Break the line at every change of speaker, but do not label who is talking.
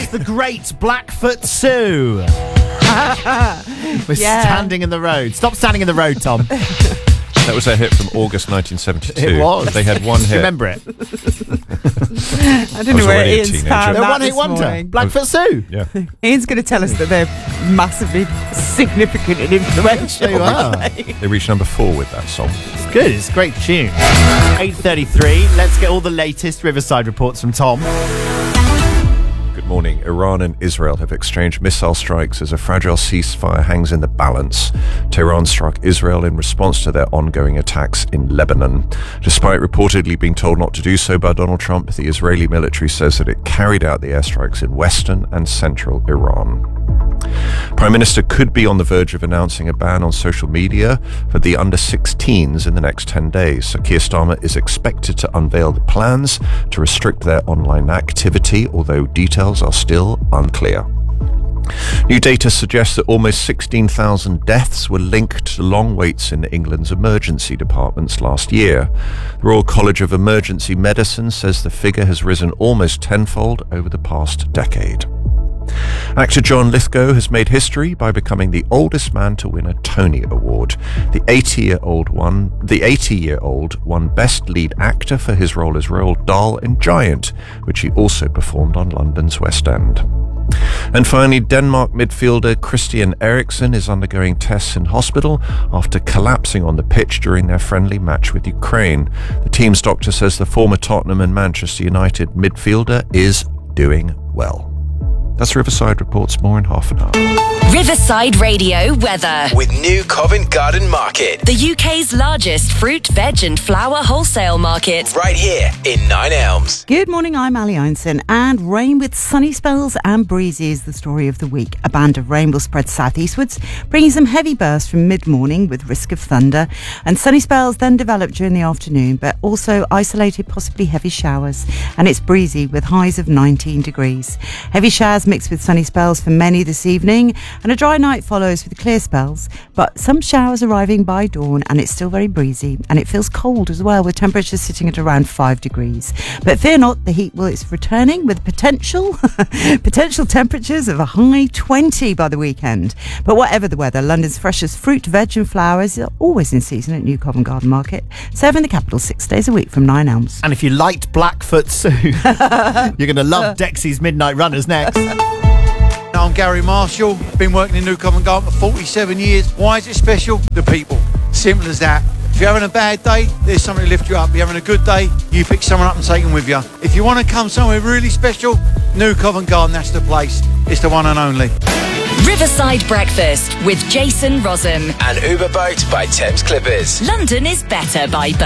the great Blackfoot Sue. We're standing in the road. Stop standing in the road, Tom.
That was their hit from August 1972.
It was.
They had one hit.
Remember it?
I don't know where Ian's found
They're
that
one hit
this
wonder.
morning.
Blackfoot Sue.
Yeah.
Ian's going to tell us that they're massively significant and influential.
They are.
They reached number 4 with that song.
It's good. It's a great tune. 8:33. Let's get all the latest Riverside reports from Tom.
Good morning. Iran and Israel have exchanged missile strikes as a fragile ceasefire hangs in the balance. Tehran struck Israel in response to their ongoing attacks in Lebanon. Despite reportedly being told not to do so by Donald Trump, the Israeli military says that it carried out the airstrikes in western and central Iran. Prime Minister could be on the verge of announcing a ban on social media for the under-16s in the next 10 days. So Keir Starmer is expected to unveil the plans to restrict their online activity, although details are still unclear. New data suggests that almost 16,000 deaths were linked to long waits in England's emergency departments last year. The Royal College of Emergency Medicine says the figure has risen almost tenfold over the past decade. Actor John Lithgow has made history by becoming the oldest man to win a Tony Award. The 80-year-old won Best Lead Actor for his role as Roald Dahl in Giant, which he also performed on London's West End. And finally, Denmark midfielder Christian Eriksen is undergoing tests in hospital after collapsing on the pitch during their friendly match with Ukraine. The team's doctor says the former Tottenham and Manchester United midfielder is doing well. That's Riverside Reports. More in half an hour.
Riverside Radio weather.
With New Covent Garden Market.
The UK's largest fruit, veg and flower wholesale market.
Right here in Nine Elms.
Good morning, I'm Ali Einson, and rain with sunny spells and breezy is the story of the week. A band of rain will spread southeastwards, bringing some heavy bursts from mid-morning with risk of thunder, and sunny spells then develop during the afternoon, but also isolated possibly heavy showers, and it's breezy with highs of 19 degrees. Heavy showers mixed with sunny spells for many this evening, and a dry night follows with clear spells, but some showers arriving by dawn, and it's still very breezy, and it feels cold as well, with temperatures sitting at around 5 degrees. But fear not, the heat is returning with potential temperatures of a high 20 by the weekend. But whatever the weather, London's freshest fruit, veg and flowers are always in season at New Covent Garden Market, serving the capital 6 days a week from 9 Elms.
And if you liked Blackfoot Sue, you're going to love Dexy's Midnight Runners next.
I'm Gary Marshall, been working in New Covent Garden for 47 years. Why is it special? The people. Simple as that. If you're having a bad day, there's somebody to lift you up. If you're having a good day, you pick someone up and take them with you. If you want to come somewhere really special, New Covent Garden, that's the place. It's the one and only.
Riverside Breakfast with Jason Rossum.
And Uber Boat by Thames Clippers.
London is better by boat.